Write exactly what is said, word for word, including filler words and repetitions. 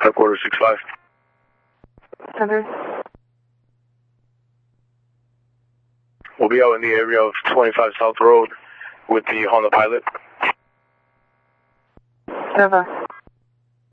Headquarters six five. Center. We'll be out in the area of twenty-five South Road with the Honda Pilot. Over.